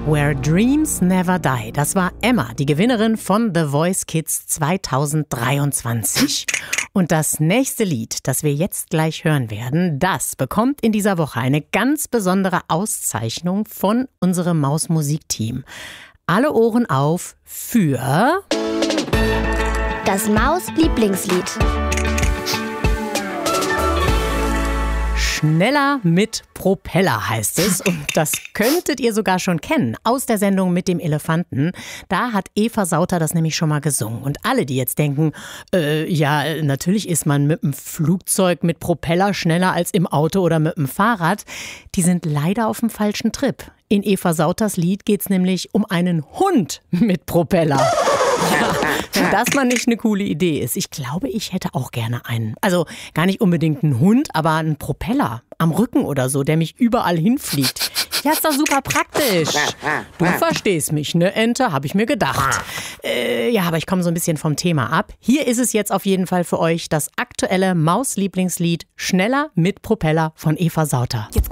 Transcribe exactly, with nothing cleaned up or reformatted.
Where Dreams Never Die. Das war Emma, die Gewinnerin von The Voice Kids zwanzig dreiundzwanzig. Und das nächste Lied, das wir jetzt gleich hören werden, das bekommt in dieser Woche eine ganz besondere Auszeichnung von unserem Maus-Musik-Team. Alle Ohren auf für das Maus-Lieblingslied. Schneller mit Propeller heißt es, und das könntet ihr sogar schon kennen aus der Sendung mit dem Elefanten. Da hat Eva Sauter das nämlich schon mal gesungen. Und alle, die jetzt denken, äh, ja, natürlich ist man mit dem Flugzeug mit Propeller schneller als im Auto oder mit dem Fahrrad, die sind leider auf dem falschen Trip. In Eva Sauters Lied geht's nämlich um einen Hund mit Propeller. Ja, wenn das mal nicht eine coole Idee ist. Ich glaube, ich hätte auch gerne einen. Also gar nicht unbedingt einen Hund, aber einen Propeller am Rücken oder so, der mich überall hinfliegt. Ja, ist doch super praktisch. Du verstehst mich, ne, Ente, habe ich mir gedacht. Äh, ja, aber ich komme so ein bisschen vom Thema ab. Hier ist es jetzt auf jeden Fall für euch das aktuelle Maus-Lieblingslied Schneller mit Propeller von Eva Sauter.